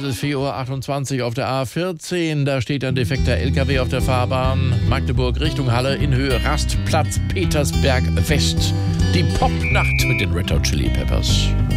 ist 4:28 Uhr auf der A14. Da steht ein defekter LKW auf der Fahrbahn. Magdeburg Richtung Halle in Höhe Rastplatz Petersberg West. Die Popnacht mit den Red Hot Chili Peppers.